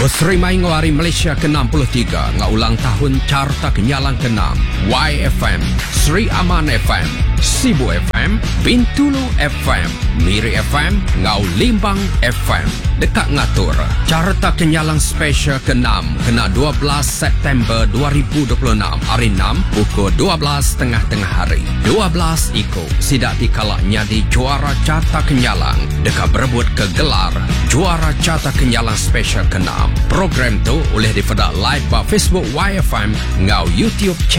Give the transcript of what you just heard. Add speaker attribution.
Speaker 1: Berseri Mai Ngawari Malaysia ke-63 ngaulang tahun Carta Kenyalang ke-6. YFM, Sri Aman FM, Sibu FM, Bintulu FM, Miri FM, Ngau Limbang FM. Dekat ngatur Carta Kenyalang Special ke-6 kena 12 September 2026 hari 6 pukul 12 tengah-tengah hari. 12 ikut sidak dikalak nyadi juara Carta Kenyalang dekat berebut ke gelar juara Carta Kenyalang Special ke-6. Program tu boleh dipedak live pada Facebook YFM ngau YouTube channel